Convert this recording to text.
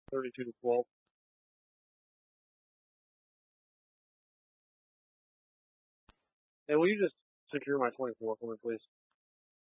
32-12. Hey, will you just secure my 24 for me, please?